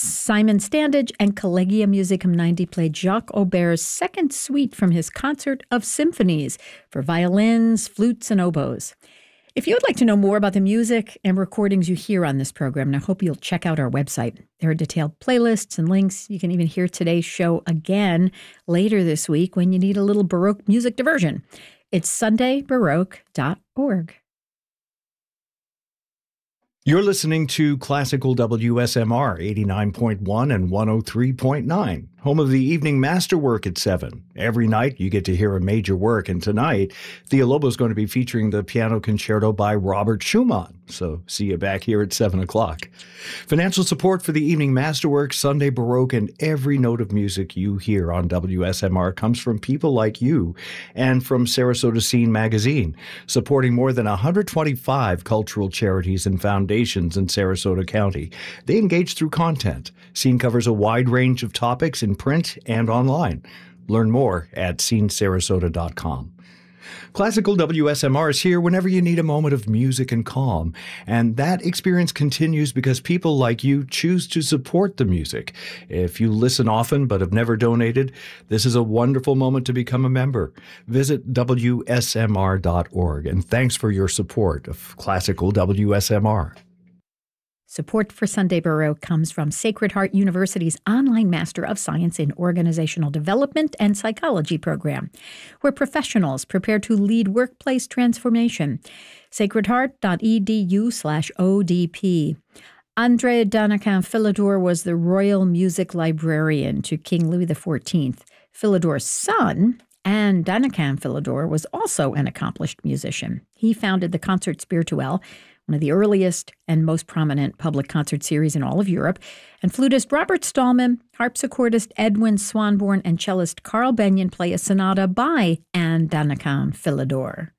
Simon Standage and Collegium Musicum 90 played Jacques Auber's second suite from his concert of symphonies for violins, flutes, and oboes. If you would like to know more about the music and recordings you hear on this program, I hope you'll check out our website. There are detailed playlists and links. You can even hear today's show again later this week when you need a little Baroque music diversion. It's sundaybaroque.org. You're listening to Classical WSMR 89.1 and 103.9, home of the evening masterwork at 7. Every night you get to hear a major work, and tonight Thea Lobo is going to be featuring the piano concerto by Robert Schumann. So see you back here at 7 o'clock. Financial support for the evening masterwork, Sunday Baroque, and every note of music you hear on WSMR comes from people like you and from Sarasota Scene Magazine, supporting more than 125 cultural charities and foundations in Sarasota County. They engage through content. Scene covers a wide range of topics in print and online. Learn more at scenesarasota.com. Classical WSMR is here whenever you need a moment of music and calm, and that experience continues because people like you choose to support the music. If you listen often but have never donated, this is a wonderful moment to become a member. Visit WSMR.org, and thanks for your support of Classical WSMR. Support for Sunday Baroque comes from Sacred Heart University's online Master of Science in Organizational Development and Psychology program, where professionals prepare to lead workplace transformation. sacredheart.edu/ODP. André Danican-Philidor was the royal music librarian to King Louis XIV. Philidor's son, Anne Danican-Philidor, was also an accomplished musician. He founded the Concert Spirituel, one of the earliest and most prominent public concert series in all of Europe, and flutist Robert Stallman, harpsichordist Edwin Swanborn, and cellist Carl Benyon play a sonata by Anne Danican-Philidor.